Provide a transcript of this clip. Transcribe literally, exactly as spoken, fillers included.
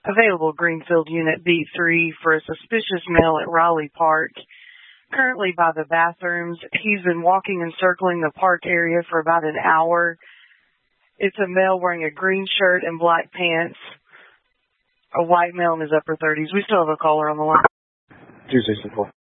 Available Greenfield Unit B three for a suspicious male at Raleigh Park. Currently by the bathrooms. He's been walking and circling the park area for about an hour. It's a male wearing a green shirt and black pants. A white male in his upper thirties. We still have a caller on the line. two sixty-four.